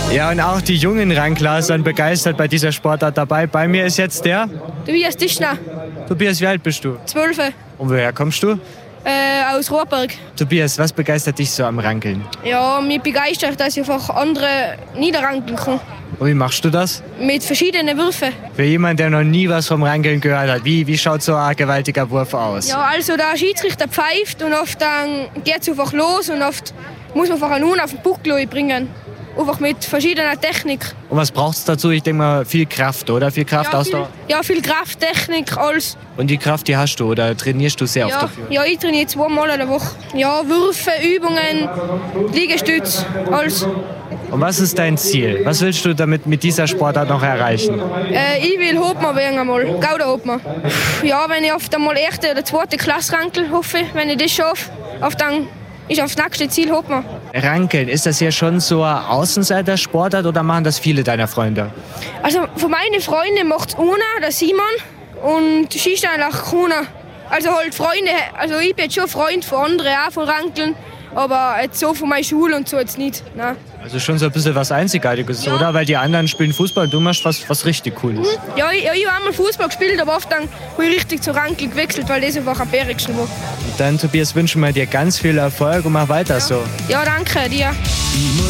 Ja, und auch die jungen Rankler sind begeistert bei dieser Sportart dabei. Bei mir ist jetzt der Tobias Tischner, Tobias, wie alt bist du? 12, Und woher kommst du? aus Rohrberg. Tobias, was begeistert dich so am Rankeln? Ja, mich begeistert, dass ich einfach andere niederrankeln kann. Und wie machst du das? Mit verschiedenen Würfen. Für jemanden, der noch nie was vom Rankeln gehört hat, wie schaut so ein gewaltiger Wurf aus? Ja, also der Schiedsrichter pfeift und oft dann geht es einfach los und oft muss man einfach einen auf den Buckel bringen. Einfach mit verschiedener Technik. Und was braucht es dazu? Ich denke mal, viel Kraft, oder? Viel Kraft, Ausdauer? Viel Kraft, Technik, alles. Und die Kraft, die hast du, oder trainierst du sehr oft dafür? Ja, ich trainiere 2-mal in der Woche. Ja, Würfe, Übungen, Liegestütz, alles. Und was ist dein Ziel? Was willst du damit mit dieser Sportart noch erreichen? Ich will Hopma werden einmal, Gauder Hopma. Ja, wenn ich oft einmal 1. oder 2. Klasse rankel, hoffe ich, wenn ich das schaffe, dann ist aufs nächste Ziel Hopma. Rankeln, ist das hier schon so ein Außenseiter-Sportart oder machen das viele deiner Freunde? Also von meinen Freunden macht es einer, der Simon, und schießt eigentlich keiner. Also halt Freunde, also ich bin jetzt schon Freund von anderen, auch von Rankeln, aber jetzt so von meiner Schule und so jetzt nicht. Nein. Also schon so ein bisschen was Einzigartiges, ja. Oder? Weil die anderen spielen Fußball und du machst was richtig Cooles. Ja, ich habe einmal Fußball gespielt, aber oft dann habe ich richtig zu Rankel gewechselt, weil das einfach am bärigsten war. Dann, Tobias, wünschen wir dir ganz viel Erfolg und mach weiter so. Ja, danke dir.